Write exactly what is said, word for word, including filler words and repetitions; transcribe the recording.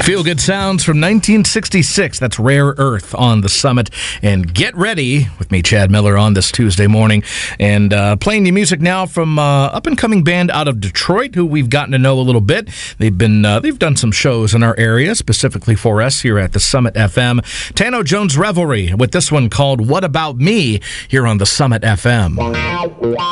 Feel-good sounds from nineteen sixty-six. That's Rare Earth on the Summit. And get ready with me, Chad Miller, on this Tuesday morning. And uh, playing you music now from uh, up-and-coming band out of Detroit, who we've gotten to know a little bit. They've been uh, they've done some shows in our area, specifically for us here at the Summit F M. Tano Jones Revelry with this one called What About Me here on the Summit F M.